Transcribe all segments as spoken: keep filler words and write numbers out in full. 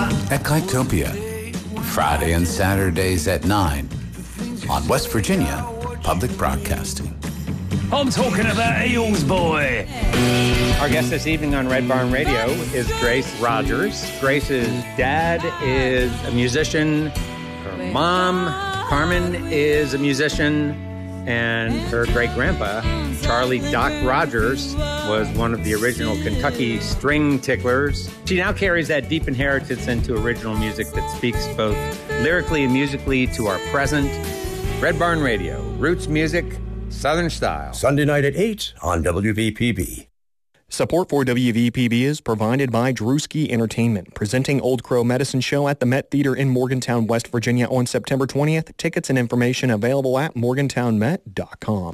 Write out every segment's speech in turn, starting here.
on Ecliptopia, Friday and Saturdays at nine on West Virginia Public Broadcasting. I'm talking about Eels, boy. Our guest this evening on Red Barn Radio is Grace Rogers. Grace's dad is a musician. Her mom, Carmen, is a musician. And her great-grandpa, Charlie Doc Rogers, was one of the original Kentucky string ticklers. She now carries that deep inheritance into original music that speaks both lyrically and musically to our present. Red Barn Radio, roots music, Southern style. Sunday night at eight on W V P B. Support for W V P B is provided by Drewski Entertainment, presenting Old Crow Medicine Show at the Met Theater in Morgantown, West Virginia on September twentieth. Tickets and information available at morgantown met dot com.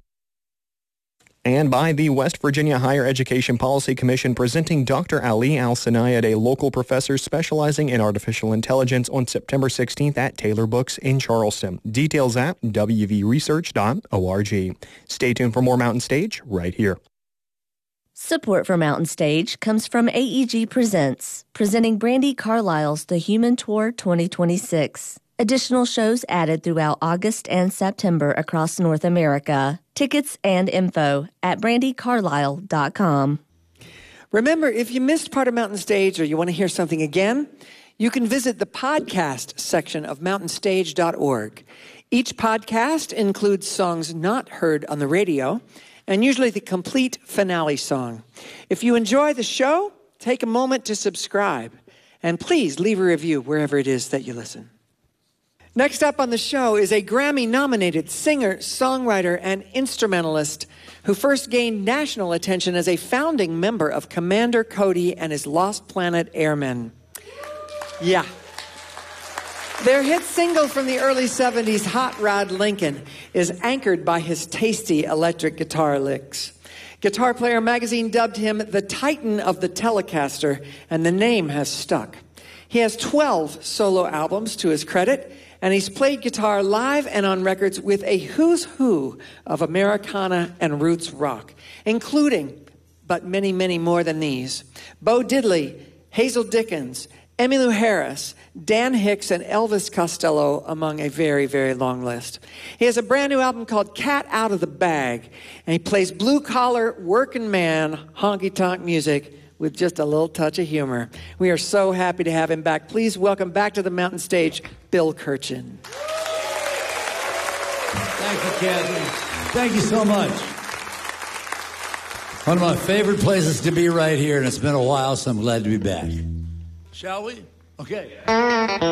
And by the West Virginia Higher Education Policy Commission, presenting Doctor Ali Al-Sanayed, a local professor specializing in artificial intelligence, on September sixteenth at Taylor Books in Charleston. Details at w v research dot org. Stay tuned for more Mountain Stage right here. Support for Mountain Stage comes from A E G Presents, presenting Brandi Carlile's The Human Tour twenty twenty-six. Additional shows added throughout August and September across North America. Tickets and info at brandi carlile dot com. Remember, if you missed part of Mountain Stage or you want to hear something again, you can visit the podcast section of mountain stage dot org. Each podcast includes songs not heard on the radio, and usually the complete finale song. If you enjoy the show, take a moment to subscribe, and please leave a review wherever it is that you listen. Next up on the show is a Grammy-nominated singer, songwriter, and instrumentalist who first gained national attention as a founding member of Commander Cody and his Lost Planet Airmen. Yeah. Their hit single from the early seventies, Hot Rod Lincoln, is anchored by his tasty electric guitar licks. Guitar Player magazine dubbed him the Titan of the Telecaster, and the name has stuck. He has twelve solo albums to his credit, and he's played guitar live and on records with a who's who of Americana and roots rock, including, but many, many more than these, Bo Diddley, Hazel Dickens, Emmylou Harris, Dan Hicks, and Elvis Costello, among a very, very long list. He has a brand new album called Cat Out of the Bag, and he plays blue-collar, working man, honky-tonk music with just a little touch of humor. We are so happy to have him back. Please welcome back to the Mountain Stage, Bill Kirchen. Thank you, Kathy. Thank you so much. One of my favorite places to be right here, and it's been a while, so I'm glad to be back. Shall we? Okay.